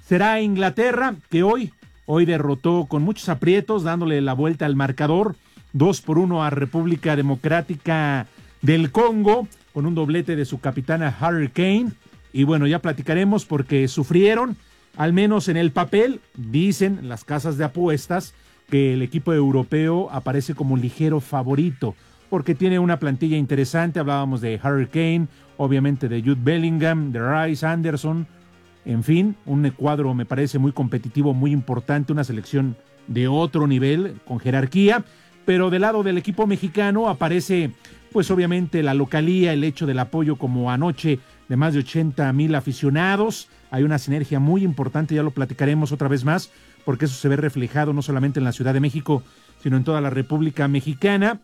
será Inglaterra, que hoy derrotó con muchos aprietos, dándole la vuelta al marcador, 2-1 a República Democrática del Congo, con un doblete de su capitana Harry Kane. Y bueno, ya platicaremos porque sufrieron, al menos en el papel, dicen las casas de apuestas, que el equipo europeo aparece como ligero favorito, porque tiene una plantilla interesante. Hablábamos de Harry Kane, obviamente de Jude Bellingham, de Rice, Anderson, en fin, un cuadro me parece muy competitivo, muy importante, una selección de otro nivel, con jerarquía, pero del lado del equipo mexicano aparece, pues obviamente la localía, el hecho del apoyo como anoche de más de 80,000 aficionados, hay una sinergia muy importante, ya lo platicaremos otra vez más, porque eso se ve reflejado no solamente en la Ciudad de México, sino en toda la República Mexicana.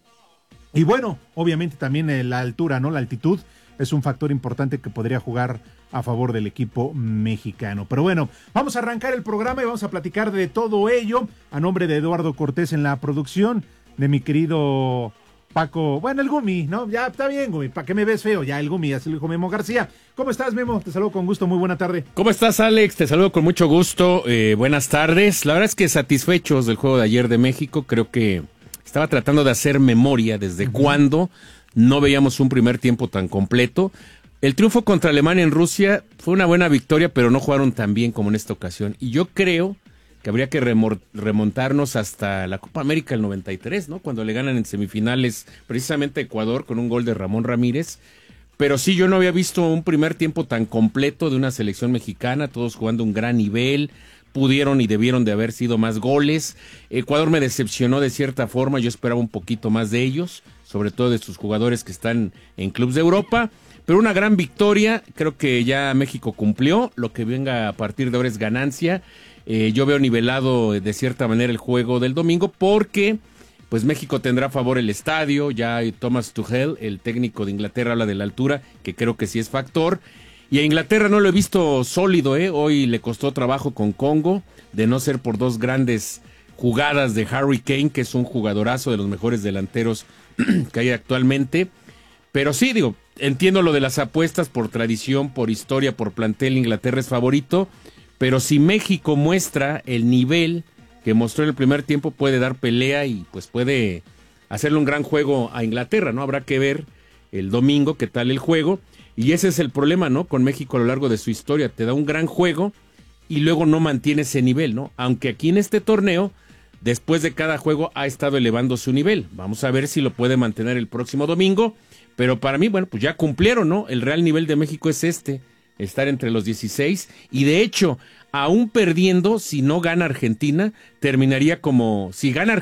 Y bueno, obviamente también la altura, ¿no? La altitud es un factor importante que podría jugar a favor del equipo mexicano. Pero bueno, vamos a arrancar el programa y vamos a platicar de todo ello a nombre de Eduardo Cortés en la producción, de mi querido Paco, bueno, el Gumi, ¿no? Ya está bien, Gumi, ¿para qué me ves feo? Ya el Gumi, así lo dijo Memo García. ¿Cómo estás, Memo? Te saludo con gusto, muy buena tarde. ¿Cómo estás, Alex? Te saludo con mucho gusto, buenas tardes. La verdad es que satisfechos del juego de ayer de México, creo que estaba tratando de hacer memoria desde cuándo no veíamos un primer tiempo tan completo. El triunfo contra Alemania en Rusia fue una buena victoria, pero no jugaron tan bien como en esta ocasión. Y yo creo que habría que remontarnos hasta la Copa América del 93, ¿no? Cuando le ganan en semifinales precisamente a Ecuador con un gol de Ramón Ramírez. Pero sí, yo no había visto un primer tiempo tan completo de una selección mexicana, todos jugando un gran nivel, pudieron y debieron de haber sido más goles. Ecuador me decepcionó de cierta forma, yo esperaba un poquito más de ellos, sobre todo de sus jugadores que están en clubes de Europa. Pero una gran victoria, creo que ya México cumplió, lo que venga a partir de ahora es ganancia. Yo veo nivelado de cierta manera el juego del domingo porque pues México tendrá a favor el estadio, ya Thomas Tuchel, el técnico de Inglaterra, habla de la altura, que creo que sí es factor. Y a Inglaterra no lo he visto sólido, hoy le costó trabajo con Congo, de no ser por dos grandes jugadas de Harry Kane, que es un jugadorazo de los mejores delanteros que hay actualmente. Pero sí, digo, entiendo lo de las apuestas por tradición, por historia, por plantel, Inglaterra es favorito. Pero si México muestra el nivel que mostró en el primer tiempo, puede dar pelea y pues puede hacerle un gran juego a Inglaterra, ¿no? Habrá que ver el domingo qué tal el juego. Y ese es el problema, ¿no? Con México a lo largo de su historia. Te da un gran juego y luego no mantiene ese nivel, ¿no? Aunque aquí en este torneo, después de cada juego, ha estado elevando su nivel. Vamos a ver si lo puede mantener el próximo domingo. Pero para mí, bueno, pues ya cumplieron, ¿no? El real nivel de México es estar entre los 16, y de hecho, aún perdiendo, si no gana Argentina, terminaría como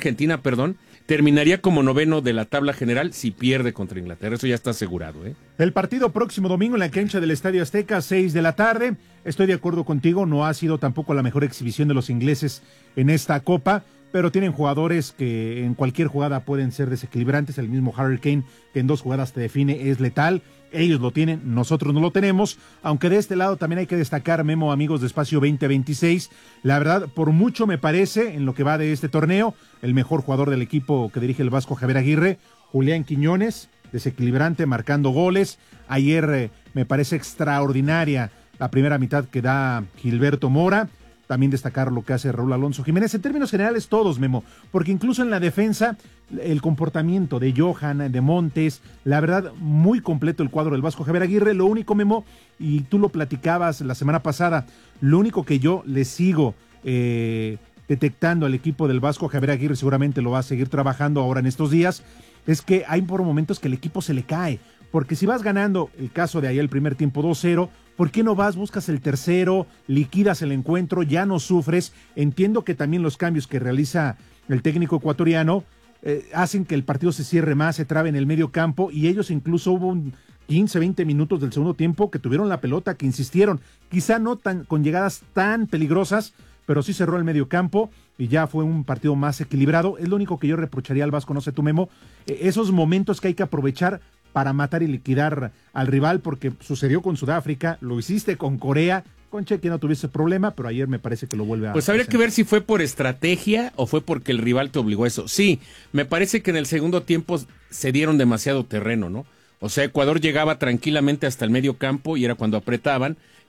noveno de la tabla general si pierde contra Inglaterra, eso ya está asegurado, ¿eh? El partido próximo domingo en la cancha del Estadio Azteca, 6 de la tarde, estoy de acuerdo contigo, no ha sido tampoco la mejor exhibición de los ingleses en esta Copa, pero tienen jugadores que en cualquier jugada pueden ser desequilibrantes. El mismo Harry Kane, que en 2 jugadas te define, es letal. Ellos lo tienen, nosotros no lo tenemos, aunque de este lado también hay que destacar, Memo, amigos de Espacio 2026, la verdad, por mucho me parece, en lo que va de este torneo, el mejor jugador del equipo que dirige el Vasco Javier Aguirre, Julián Quiñones, desequilibrante, marcando goles. Ayer me parece extraordinaria la primera mitad que da Gilberto Mora. También destacar lo que hace Raúl Alonso Jiménez. En términos generales todos, Memo, porque incluso en la defensa, el comportamiento de Johan, de Montes, la verdad, muy completo el cuadro del Vasco Javier Aguirre. Lo único, Memo, y tú lo platicabas la semana pasada, lo único que yo le sigo detectando al equipo del Vasco Javier Aguirre, seguramente lo va a seguir trabajando ahora en estos días, es que hay por momentos que el equipo se le cae. Porque si vas ganando, el caso de ayer el primer tiempo 2-0, ¿por qué no vas, buscas el tercero, liquidas el encuentro, ya no sufres? Entiendo que también los cambios que realiza el técnico ecuatoriano hacen que el partido se cierre más, se trabe en el medio campo, y ellos incluso hubo 15, 20 minutos del segundo tiempo que tuvieron la pelota, que insistieron, quizá no tan con llegadas tan peligrosas, pero sí cerró el medio campo y ya fue un partido más equilibrado. Es lo único que yo reprocharía al Vasco, no sé tú, Memo, esos momentos que hay que aprovechar para matar y liquidar al rival, porque sucedió con Sudáfrica, lo hiciste con Corea, con Chequia no tuviste problema, pero ayer me parece que lo vuelve a... Pues habría que ver si fue por estrategia o fue porque el rival te obligó a eso. Sí, me parece que en el segundo tiempo se dieron demasiado terreno, ¿no? O sea, Ecuador llegaba tranquilamente hasta el medio campo y era cuando apretaban.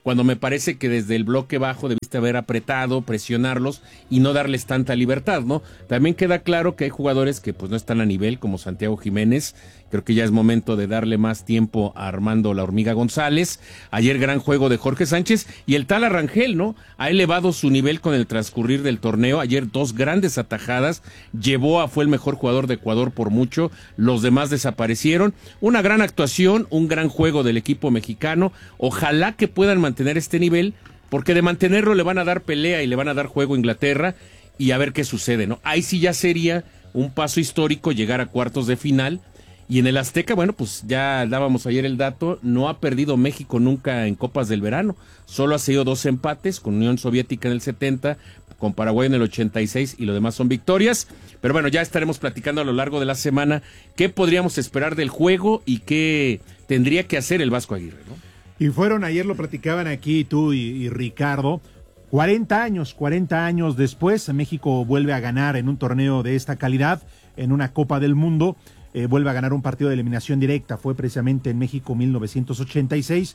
cuando me parece que desde el bloque bajo debiste haber apretado, presionarlos y no darles tanta libertad, ¿no? También queda claro que hay jugadores que pues no están a nivel, como Santiago Jiménez. Creo que ya es momento de darle más tiempo a Armando La Hormiga González. Ayer gran juego de Jorge Sánchez y el tal Arrangel, ¿no? Ha elevado su nivel con el transcurrir del torneo. Ayer 2 grandes atajadas. Fue el mejor jugador de Ecuador por mucho. Los demás desaparecieron. Una gran actuación, un gran juego del equipo mexicano. Ojalá que puedan mantener este nivel, porque de mantenerlo le van a dar pelea y le van a dar juego a Inglaterra y a ver qué sucede, ¿no? Ahí sí ya sería un paso histórico llegar a cuartos de final. Y en el Azteca, bueno, pues ya dábamos ayer el dato, no ha perdido México nunca en Copas del Verano, solo ha seguido 2 empates, con Unión Soviética en el 70, con Paraguay en el 86 y lo demás son victorias. Pero bueno, ya estaremos platicando a lo largo de la semana qué podríamos esperar del juego y qué tendría que hacer el Vasco Aguirre, ¿no? Y fueron, ayer lo platicaban aquí tú y Ricardo, 40 años después, México vuelve a ganar en un torneo de esta calidad, en una Copa del Mundo. Vuelve a ganar un partido de eliminación directa, fue precisamente en México 1986,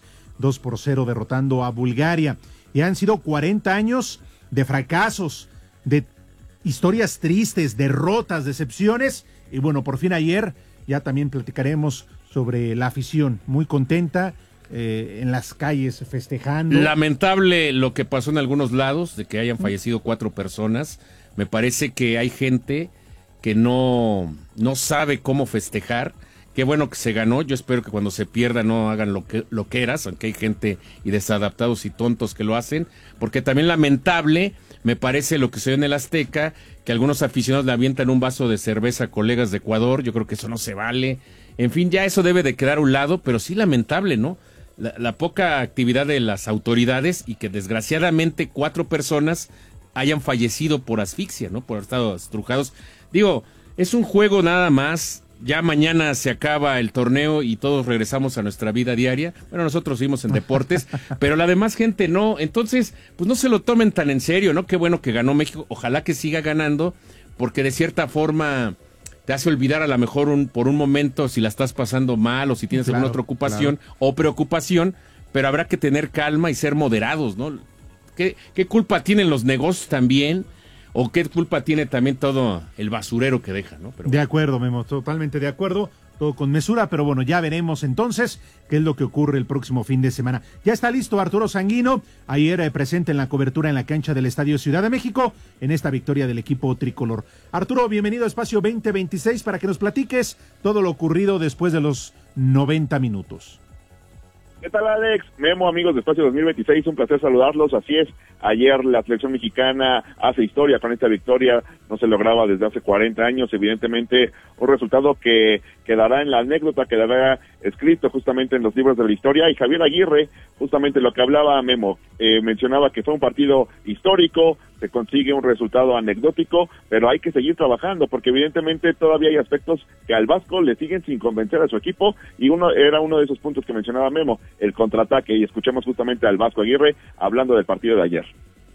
2-0 derrotando a Bulgaria. Y han sido 40 años de fracasos, de historias tristes, derrotas, decepciones. Y bueno, por fin ayer ya también platicaremos sobre la afición, muy contenta, en las calles festejando. Lamentable lo que pasó en algunos lados, de que hayan fallecido 4 personas. Me parece que hay gente que no sabe cómo festejar. Qué bueno que se ganó. Yo espero que cuando se pierda no hagan lo que eras, aunque hay gente y desadaptados y tontos que lo hacen. Porque también lamentable me parece lo que se dio en el Azteca, que algunos aficionados le avientan un vaso de cerveza a colegas de Ecuador. Yo creo que eso no se vale. En fin, ya eso debe de quedar a un lado, pero sí lamentable, ¿no? La poca actividad de las autoridades y que desgraciadamente 4 personas hayan fallecido por asfixia, ¿no? Por haber estado estrujados. Digo, es un juego nada más, ya mañana se acaba el torneo y todos regresamos a nuestra vida diaria. Bueno, nosotros seguimos en deportes, pero la demás gente no. Entonces, pues no se lo tomen tan en serio, ¿no? Qué bueno que ganó México, ojalá que siga ganando, porque de cierta forma te hace olvidar a lo mejor por un momento si la estás pasando mal o si tienes alguna otra ocupación o preocupación, pero habrá que tener calma y ser moderados, ¿no? ¿Qué culpa tienen los negocios también? ¿O qué culpa tiene también todo el basurero que deja, ¿no? Pero... De acuerdo, Memo, totalmente de acuerdo, todo con mesura, pero bueno, ya veremos entonces qué es lo que ocurre el próximo fin de semana. Ya está listo Arturo Sanguino, ayer presente en la cobertura en la cancha del Estadio Ciudad de México, en esta victoria del equipo tricolor. Arturo, bienvenido a Espacio 2026 para que nos platiques todo lo ocurrido después de los 90 minutos. ¿Qué tal, Alex? Memo, amigos de Espacio 2026, un placer saludarlos. Así es, ayer la selección mexicana hace historia con esta victoria, no se lograba desde hace 40 años, evidentemente un resultado que quedará en la anécdota, quedará escrito justamente en los libros de la historia. Y Javier Aguirre, justamente lo que hablaba Memo, mencionaba que fue un partido histórico, se consigue un resultado anecdótico, pero hay que seguir trabajando, porque evidentemente todavía hay aspectos que al Vasco le siguen sin convencer a su equipo, y era uno de esos puntos que mencionaba Memo, el contraataque, y escuchamos justamente al Vasco Aguirre hablando del partido de ayer.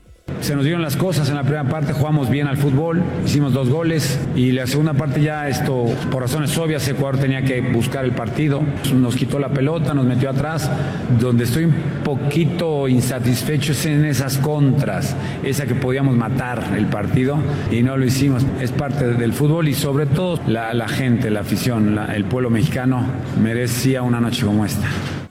Se nos dieron las cosas en la primera parte, jugamos bien al fútbol, hicimos 2 goles y la segunda parte ya por razones obvias, Ecuador tenía que buscar el partido, nos quitó la pelota, nos metió atrás. Donde estoy un poquito insatisfecho es en esas contras, esa que podíamos matar el partido y no lo hicimos. Es parte del fútbol y sobre todo la gente, la afición, el pueblo mexicano merecía una noche como esta.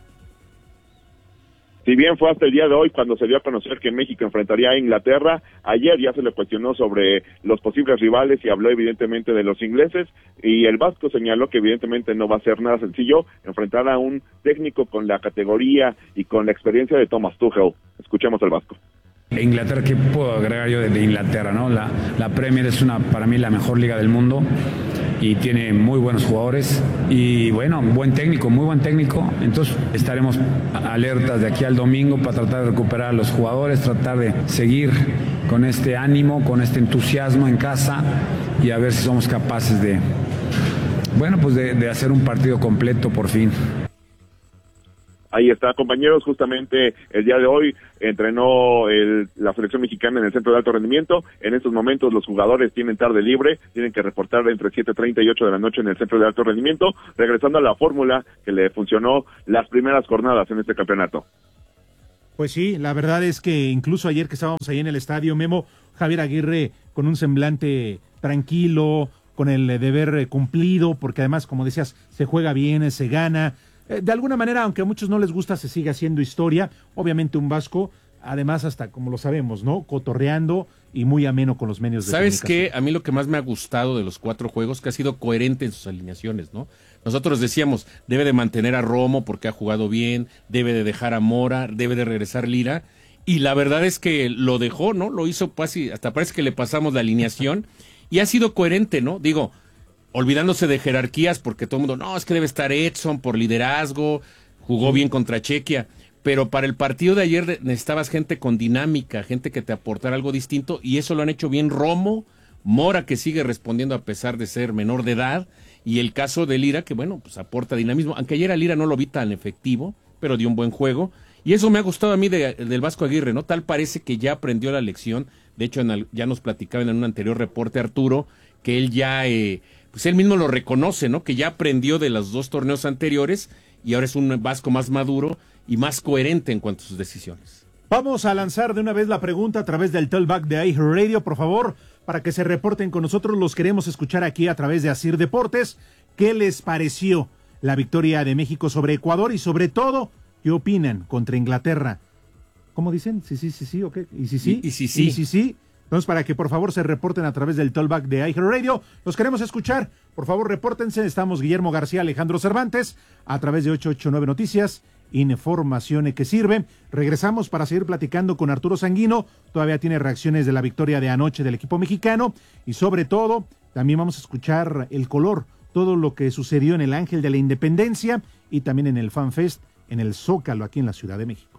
Si bien fue hasta el día de hoy cuando se dio a conocer que México enfrentaría a Inglaterra, ayer ya se le cuestionó sobre los posibles rivales y habló evidentemente de los ingleses, y el Vasco señaló que evidentemente no va a ser nada sencillo enfrentar a un técnico con la categoría y con la experiencia de Thomas Tuchel. Escuchemos al Vasco. Inglaterra, ¿qué puedo agregar yo de Inglaterra, no? La Premier es para mí la mejor liga del mundo y tiene muy buenos jugadores y bueno, muy buen técnico. Entonces estaremos alertas de aquí al domingo para tratar de recuperar a los jugadores, tratar de seguir con este ánimo, con este entusiasmo en casa y a ver si somos capaces de hacer un partido completo por fin. Ahí está, compañeros, justamente el día de hoy entrenó la selección mexicana en el centro de alto rendimiento. En estos momentos los jugadores tienen tarde libre, tienen que reportar entre 7:30 y 8 de la noche en el centro de alto rendimiento, regresando a la fórmula que le funcionó las primeras jornadas en este campeonato. Pues sí, la verdad es que incluso ayer que estábamos ahí en el estadio, Memo, Javier Aguirre con un semblante tranquilo, con el deber cumplido, porque además, como decías, se juega bien, se gana. De alguna manera, aunque a muchos no les gusta, se sigue haciendo historia. Obviamente un Vasco, además hasta como lo sabemos, ¿no? Cotorreando y muy ameno con los medios de ¿Sabes comunicación. qué? A mí lo que más me ha gustado de los 4 juegos, que ha sido coherente en sus alineaciones, ¿no? Nosotros decíamos, debe de mantener a Romo porque ha jugado bien, debe de dejar a Mora, debe de regresar Lira, y la verdad es que lo dejó, ¿no? Lo hizo casi, hasta parece que le pasamos la alineación, y ha sido coherente, ¿no? Digo, olvidándose de jerarquías, porque todo el mundo, no, es que debe estar Edson por liderazgo, jugó bien contra Chequia, pero para el partido de ayer necesitabas gente con dinámica, gente que te aportara algo distinto, y eso lo han hecho bien Romo, Mora, que sigue respondiendo a pesar de ser menor de edad, y el caso de Lira, que bueno, pues aporta dinamismo, aunque ayer a Lira no lo vi tan efectivo, pero dio un buen juego, y eso me ha gustado a mí del Vasco Aguirre, ¿no? Tal parece que ya aprendió la lección, de hecho ya nos platicaban en un anterior reporte Arturo, que él ya, pues él mismo lo reconoce, ¿no? Que ya aprendió de los 2 torneos anteriores, y ahora es un Vasco más maduro y más coherente en cuanto a sus decisiones. Vamos a lanzar de una vez la pregunta a través del Talkback de iHeartRadio, por favor, para que se reporten con nosotros. Los queremos escuchar aquí a través de Asir Deportes. ¿Qué les pareció la victoria de México sobre Ecuador? Y sobre todo, ¿qué opinan contra Inglaterra? ¿Cómo dicen? Sí, ¿o qué? ¿Y si sí? Y si sí. ¿Y si sí? Entonces, para que por favor se reporten a través del Talkback de iHeartRadio. Los queremos escuchar. Por favor, repórtense. Estamos Guillermo García, Alejandro Cervantes, a través de 889 Noticias. Información que sirve. Regresamos para seguir platicando con Arturo Sanguino. Todavía tiene reacciones de la victoria de anoche del equipo mexicano. Y sobre todo, también vamos a escuchar el color, todo lo que sucedió en el Ángel de la Independencia y también en el FanFest, en el Zócalo, aquí en la Ciudad de México.